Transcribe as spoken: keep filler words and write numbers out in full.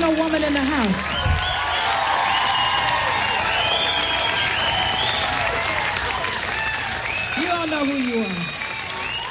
man or woman in the house? You all know who you are.